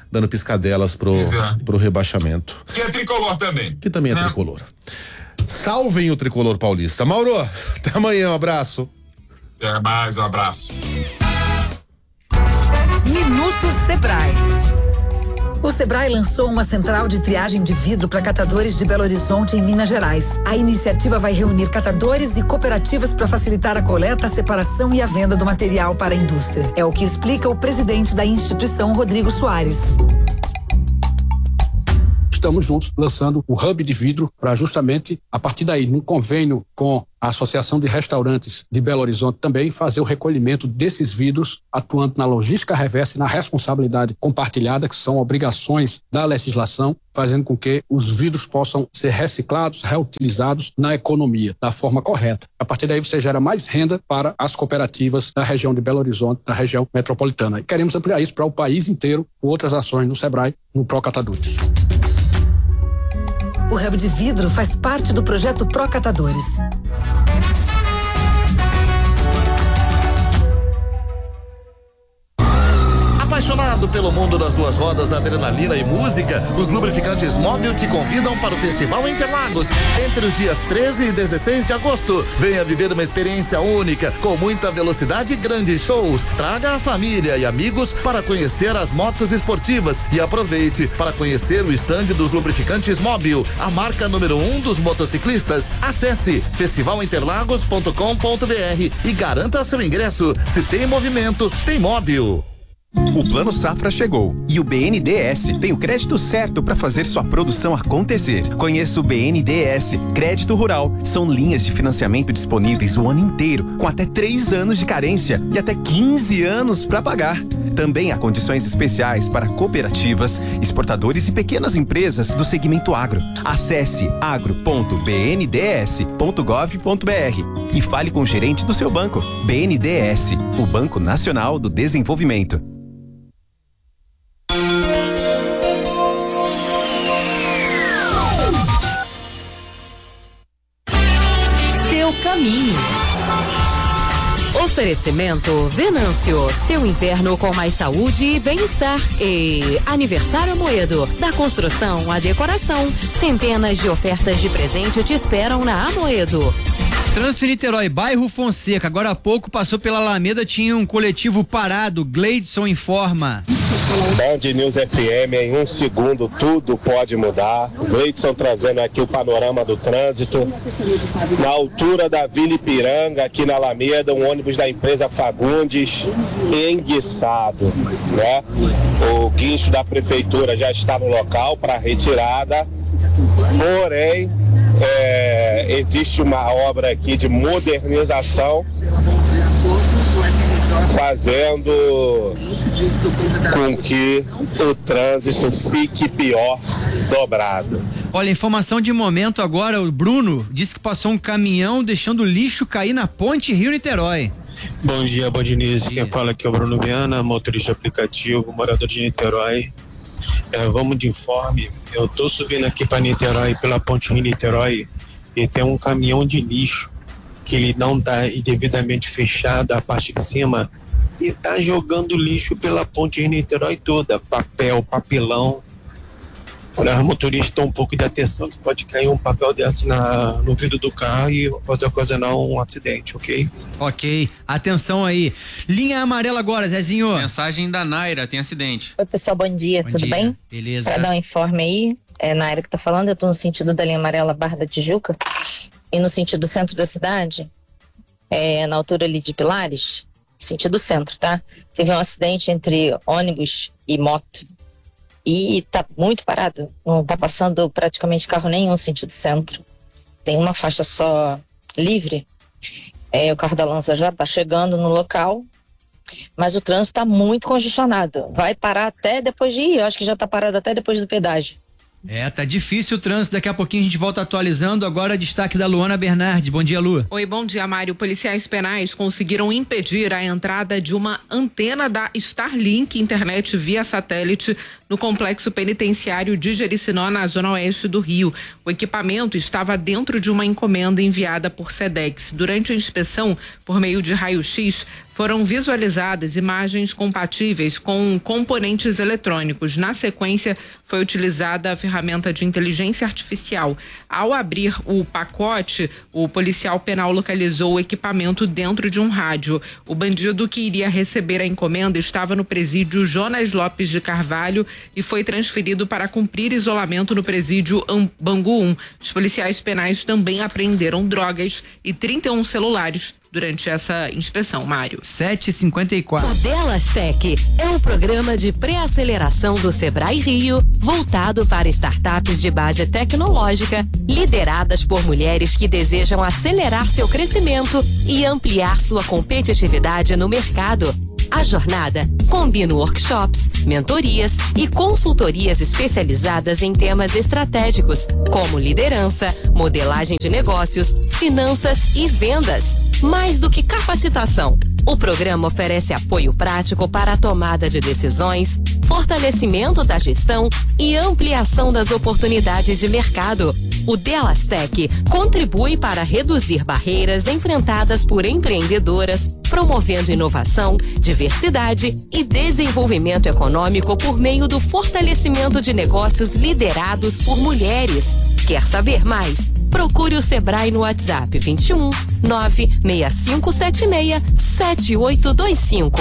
dando piscadelas pro, pro rebaixamento. Que é tricolor também. Que também é né? tricolor. Salvem o tricolor paulista. Mauro, até amanhã, um abraço. Até mais, um abraço. Minuto Sebrae. O Sebrae lançou uma central de triagem de vidro para catadores de Belo Horizonte, em Minas Gerais. A iniciativa vai reunir catadores e cooperativas para facilitar a coleta, a separação e a venda do material para a indústria. É o que explica o presidente da instituição, Rodrigo Soares. Estamos juntos lançando o Hub de Vidro para justamente, a partir daí, num convênio com a Associação de Restaurantes de Belo Horizonte, também fazer o recolhimento desses vidros, atuando na logística reversa e na responsabilidade compartilhada, que são obrigações da legislação, fazendo com que os vidros possam ser reciclados, reutilizados na economia, da forma correta. A partir daí você gera mais renda para as cooperativas da região de Belo Horizonte, da região metropolitana. E queremos ampliar isso para o país inteiro, com outras ações no Sebrae, no Procatadores. O Hub de Vidro faz parte do projeto Procatadores. Apaixonado pelo mundo das duas rodas, adrenalina e música, os lubrificantes Móbil te convidam para o Festival Interlagos entre os dias treze e dezesseis de agosto. Venha viver uma experiência única, com muita velocidade e grandes shows. Traga a família e amigos para conhecer as motos esportivas e aproveite para conhecer o estande dos lubrificantes Móbil, a marca número um dos motociclistas. Acesse festival interlagos ponto com ponto br e garanta seu ingresso. Se tem movimento, tem Móbil. O Plano Safra chegou e o B N D E S tem o crédito certo para fazer sua produção acontecer. Conheça o B N D E S Crédito Rural. São linhas de financiamento disponíveis o ano inteiro, com até três anos de carência e até quinze anos para pagar. Também há condições especiais para cooperativas, exportadores e pequenas empresas do segmento agro. Acesse agro ponto b n d s ponto gov ponto b r e fale com o gerente do seu banco. B N D E S, o Banco Nacional do Desenvolvimento. Seu caminho. Oferecimento Venâncio, seu inverno com mais saúde e bem-estar. E Aniversário Amoedo, da construção à decoração. Centenas de ofertas de presente te esperam na Amoedo. Trânsito Niterói, bairro Fonseca, agora há pouco passou pela Alameda, tinha um coletivo parado, Gleidson informa. Band News F M, em um segundo tudo pode mudar. Gleidson trazendo aqui o panorama do trânsito. Na altura da Vila Ipiranga, aqui na Alameda, um ônibus da empresa Fagundes enguiçado, né? O guincho da prefeitura já está no local para retirada, porém é, existe uma obra aqui de modernização fazendo com que o trânsito fique pior dobrado. Olha, informação de momento agora, o Bruno disse que passou um caminhão deixando lixo cair na ponte Rio-Niterói. Bom dia, Bom Diniz. Quem fala aqui é o Bruno Viana, motorista aplicativo, morador de Niterói. É, vamos de informe. Eu tô subindo aqui para Niterói, pela ponte Rio-Niterói, e tem um caminhão de lixo que ele não tá devidamente fechado a parte de cima e tá jogando lixo pela ponte Rio-Niterói toda, papel, papelão. Os motoristas estão um pouco de atenção, que pode cair um papel desse na, no vidro do carro e pode ocasionar um acidente, ok? Ok, atenção aí. Linha amarela agora, Zezinho. Mensagem da Naira, tem acidente. Oi pessoal, bom dia, bom tudo dia. bem? Beleza. Para dar um informe aí, é Naira que tá falando, eu tô no sentido da linha amarela Barra da Tijuca e no sentido centro da cidade, é, na altura ali de Pilares, sentido centro, tá? Teve um acidente entre ônibus e moto. E tá muito parado, não tá passando praticamente carro nenhum sentido centro. Tem uma faixa só livre. É, o carro da Lança já tá chegando no local, mas o trânsito tá muito congestionado. Vai parar até depois de ir, eu acho que já tá parado até depois do pedágio. É, tá difícil o trânsito, daqui a pouquinho a gente volta atualizando. Agora destaque da Luana Bernardi. Bom dia, Lu. Oi, bom dia, Mário. Policiais penais conseguiram impedir a entrada de uma antena da Starlink internet via satélite no complexo penitenciário de Jericinó, na zona oeste do Rio. O equipamento estava dentro de uma encomenda enviada por Sedex. Durante a inspeção, por meio de raio-x, foram visualizadas imagens compatíveis com componentes eletrônicos. Na sequência, foi utilizada a ferramenta de inteligência artificial. Ao abrir o pacote, o policial penal localizou o equipamento dentro de um rádio. O bandido que iria receber a encomenda estava no presídio Jonas Lopes de Carvalho e foi transferido para cumprir isolamento no presídio Bangu um. Os policiais penais também apreenderam drogas e trinta e um celulares durante essa inspeção, Mário. sete e cinquenta e quatro. O Delas Tech é um programa de pré-aceleração do Sebrae Rio, voltado para startups de base tecnológica, lideradas por mulheres que desejam acelerar seu crescimento e ampliar sua competitividade no mercado. A jornada combina workshops, mentorias e consultorias especializadas em temas estratégicos, como liderança, modelagem de negócios, finanças e vendas. Mais do que capacitação, o programa oferece apoio prático para a tomada de decisões, fortalecimento da gestão e ampliação das oportunidades de mercado. O Delas Tech contribui para reduzir barreiras enfrentadas por empreendedoras, promovendo inovação, diversidade e desenvolvimento econômico por meio do fortalecimento de negócios liderados por mulheres. Quer saber mais? Procure o Sebrae no WhatsApp vinte e um, nove seis cinco sete seis, sete oito dois cinco.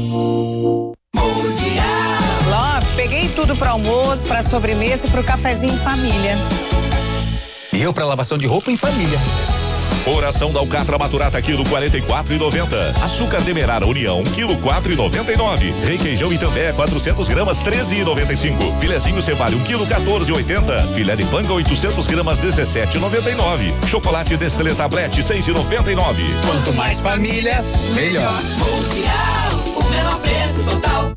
Ló, peguei tudo para almoço, para sobremesa e para o cafezinho em família. E eu para lavação de roupa em família. Coração da alcatra maturata, quilo quarenta e quatro e noventa. Açúcar demerara União, quilo quatro e noventa e nove. Requeijão Itambé, quatrocentos gramas, treze e noventa e cinco. Filezinho Cevale, um quilo, quatorze e oitenta. Filé de panga, oitocentos gramas, dezessete e noventa e nove. Chocolate Nestlé Tablete, seis e noventa e nove. Quanto mais família, melhor. Mundial, o menor preço total.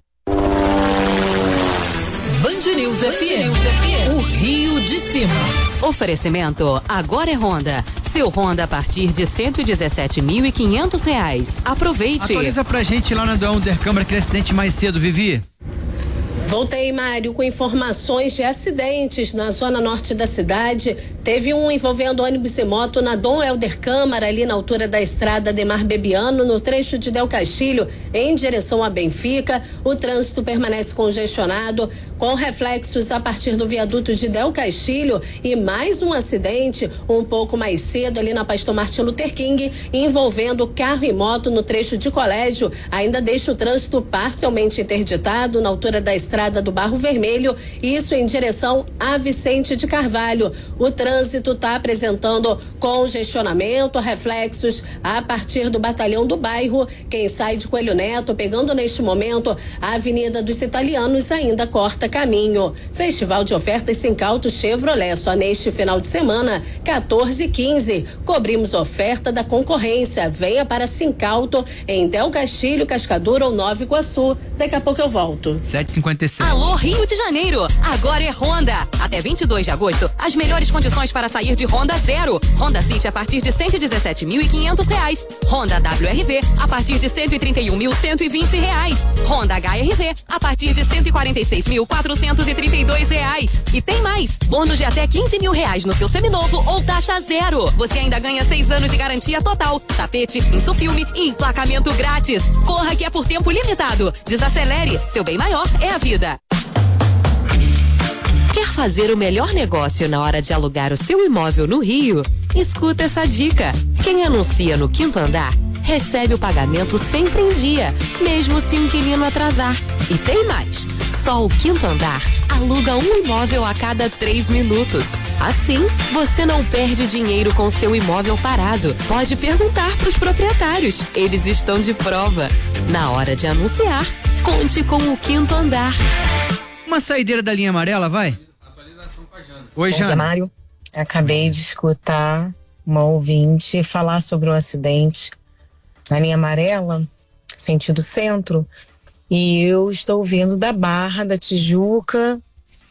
Band News F M, o Rio de Cima. Oferecimento, agora é Honda. Seu Honda a partir de cento e dezessete mil e quinhentos reais. Aproveite. Atualiza pra gente lá na do Undercâmara aquele acidente mais cedo, Vivi. Voltei, Mário, com informações de acidentes na zona norte da cidade. Teve um envolvendo ônibus e moto na Dom Helder Câmara, ali na altura da estrada Demar Bebiano, no trecho de Del Castilho, em direção a Benfica. O trânsito permanece congestionado, com reflexos a partir do viaduto de Del Castilho. E mais um acidente um pouco mais cedo ali na Pastor Martin Luther King, envolvendo carro e moto no trecho de Colégio. Ainda deixa o trânsito parcialmente interditado na altura da estrada do Barro Vermelho, isso em direção a Vicente de Carvalho. O trânsito está apresentando congestionamento, reflexos a partir do Batalhão do Bairro. Quem sai de Coelho Neto, pegando neste momento a Avenida dos Italianos, ainda corta caminho. Festival de ofertas Sincauto Chevrolet, só neste final de semana, quatorze e quinze. Cobrimos oferta da concorrência. Venha para Sincauto em Del Castilho, Cascadura ou Nova Iguaçu. Daqui a pouco eu volto. sete e cinquenta e seis. Alô, Rio de Janeiro, agora é Honda. Até vinte e dois de agosto, as melhores condições para sair de Honda zero. Honda City a partir de cento e dezessete mil e quinhentos reais. Honda W R V a partir de cento e trinta e um mil cento e vinte reais. Honda H R V a partir de cento e quarenta e seis mil quatrocentos e trinta e dois reais. E tem mais, bônus de até quinze mil reais no seu seminovo ou taxa zero. Você ainda ganha seis anos de garantia total, tapete, insufilme e emplacamento grátis. Corra que é por tempo limitado. Desacelere, seu bem maior é a vida. Quer fazer o melhor negócio na hora de alugar o seu imóvel no Rio? Escuta essa dica. Quem anuncia no quinto andar recebe o pagamento sempre em dia, mesmo se o inquilino atrasar. E tem mais. Só o quinto andar aluga um imóvel a cada três minutos. Assim, você não perde dinheiro com seu imóvel parado. Pode perguntar para os proprietários. Eles estão de prova. Na hora de anunciar, conte com o quinto andar. Uma saideira da linha amarela, vai? Oi, Jana. Mário, acabei de escutar uma ouvinte falar sobre o acidente na linha amarela, sentido centro, e eu estou vindo da Barra da Tijuca,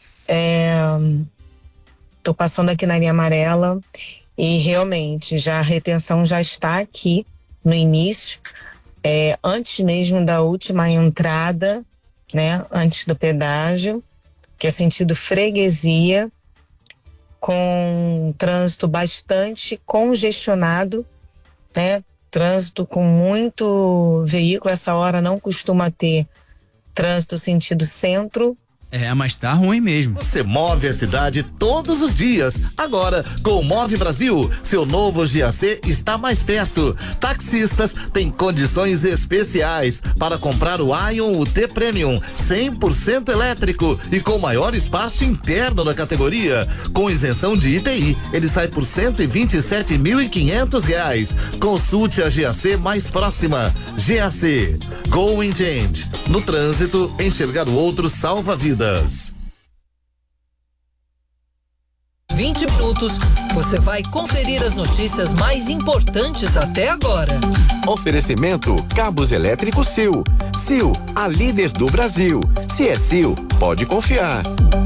estou é, passando aqui na linha amarela e realmente já a retenção já está aqui no início, é, antes mesmo da última entrada, né, antes do pedágio, que é sentido freguesia, com um trânsito bastante congestionado, né, trânsito com muito veículo. Essa hora não costuma ter trânsito sentido centro. É, mas tá ruim mesmo. Você move a cidade todos os dias. Agora, com o Move Brasil, seu novo G A C está mais perto. Taxistas têm condições especiais para comprar o Ion U T Premium, cem por cento elétrico e com maior espaço interno na categoria. Com isenção de I P I, ele sai por cento e vinte e sete mil e quinhentos reais. Consulte a G A C mais próxima. G A C, Going Change. No trânsito, enxergar o outro salva vidas. vinte minutos, você vai conferir as notícias mais importantes até agora. Oferecimento Cabos Elétricos Sil. Sil, a líder do Brasil. Se é Sil, pode confiar.